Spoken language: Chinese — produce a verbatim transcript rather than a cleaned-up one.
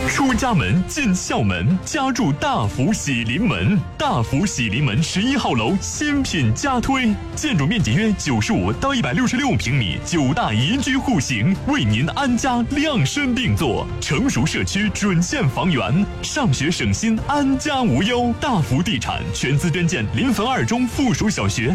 出家门，进校门，家住大福喜临门。大福喜临门十一号楼新品加推，建筑面积约九十五到一百六十六平米，九大宜居户型，为您安家量身定做。成熟社区准现房源，上学省心，安家无忧。大福地产全资捐建临汾二中附属小学。